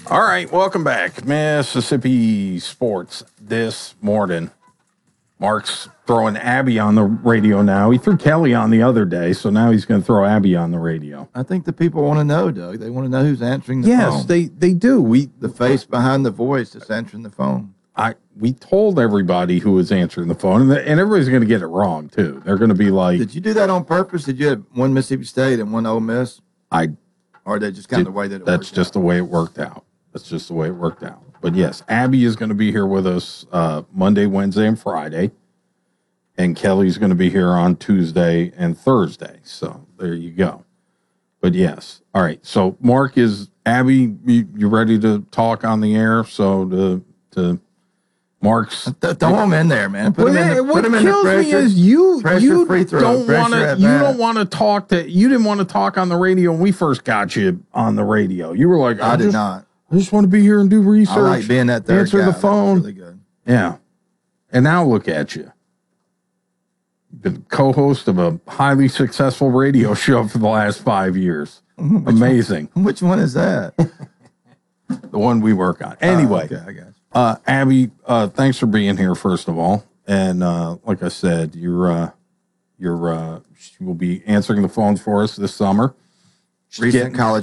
All right, welcome back. Mississippi Sports this morning. Mark's throwing Abby on the radio now. He threw Kelly on the other day, so now he's going to throw Abby on the radio. I think the people want to know, Doug. They want to know who's answering the phone. Yes, they do. The face behind the voice that's answering the phone. We told everybody who was answering the phone, and everybody's going to get it wrong, too. They're going to be like... Did you do that on purpose? Did you have one Mississippi State and one Ole Miss? Or they just kind of the way that it worked out? That's just the way it worked out. That's just the way it worked out. But yes, Abby is going to be here with us Monday, Wednesday, and Friday. And Kelly's going to be here on Tuesday and Thursday. So there you go. But yes. All right. So Mark, is Abby, you ready to talk on the air? So to Mark's... Throw him in there, man. What kills me is you don't want to talk you didn't want to talk on the radio when we first got you on the radio. You were like, I did not. I just want to be here and do research. I like being that third answer guy. the phone. Really good. Yeah. And now look at you. Been co-host of a highly successful radio show for the last 5 years. Amazing. Which one is that? The one we work on. Anyway, okay, I got you. Abby, thanks for being here, first of all. And like I said, you will be answering the phones for us this summer. Recent college